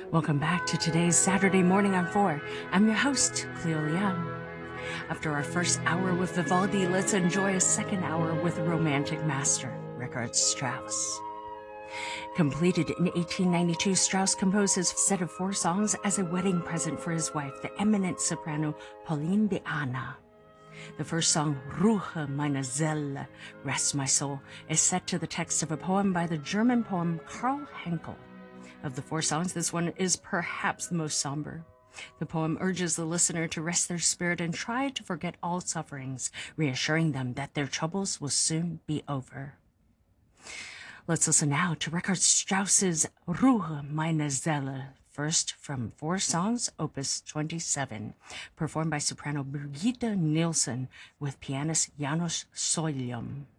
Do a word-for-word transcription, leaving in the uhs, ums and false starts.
Welcome back to today's Saturday Morning on four. I'm your host, Cleo Liang. After our first hour with Vivaldi, let's enjoy a second hour with Romantic Master, Richard Strauss. Completed in eighteen ninety-two, Strauss composed his set of four songs as a wedding present for his wife, the eminent soprano Pauline de Ahna. The first song, Ruhe meine Seele, Rest My Soul, is set to the text of a poem by the German poet Karl Henkel. Of the four songs, this one is perhaps the most somber. The poem urges the listener to rest their spirit and try to forget all sufferings, reassuring them that their troubles will soon be over. Let's listen now to Richard Strauss's Ruhe meine Seele, first from Four Songs, Opus twenty-seven, performed by soprano Birgitta Nilsson with pianist Janos Soilium.